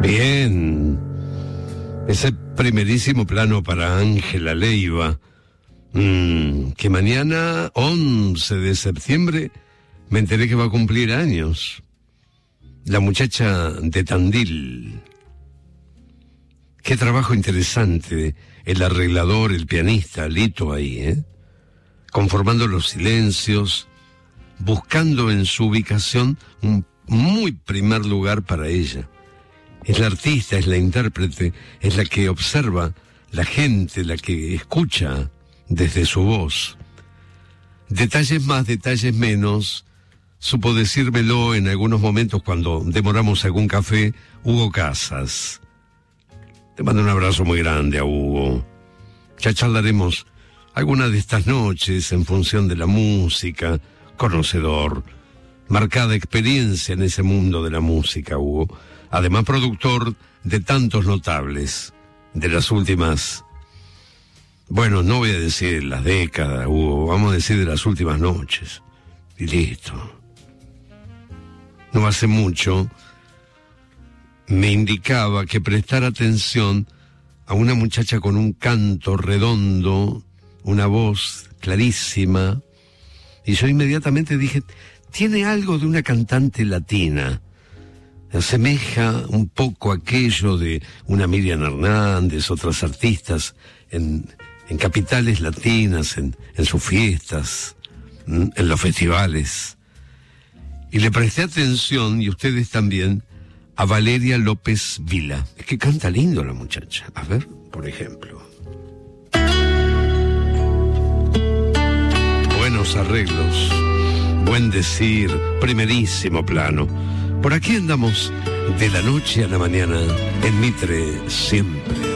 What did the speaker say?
Bien. Ese primerísimo plano para Ángela Leiva. Que mañana, 11 de septiembre, me enteré que va a cumplir años. La muchacha de Tandil. Qué trabajo interesante. El arreglador, el pianista, Lito ahí, conformando los silencios, buscando en su ubicación un muy primer lugar para ella. Es la artista, es la intérprete, es la que observa la gente, la que escucha desde su voz. Detalles más, detalles menos, supo decírmelo en algunos momentos cuando demoramos algún café, Hugo Casas. Te mando un abrazo muy grande a Hugo. Ya charlaremos alguna de estas noches en función de la música, conocedor, marcada experiencia en ese mundo de la música, Hugo. Además, productor de tantos notables de las últimas, bueno, no voy a decir las décadas, Hugo, vamos a decir de las últimas noches. Y listo. No hace mucho me indicaba que prestara atención a una muchacha con un canto redondo, una voz clarísima, y yo inmediatamente dije, tiene algo de una cantante latina. Asemeja un poco aquello de una Miriam Hernández, otras artistas en capitales latinas, en sus fiestas, en los festivales. Y le presté atención, y ustedes también, a Valeria López Vila. Es que canta lindo la muchacha. A ver, por ejemplo. Buenos arreglos, buen decir, primerísimo plano. Por aquí andamos de la noche a la mañana, en Mitre siempre.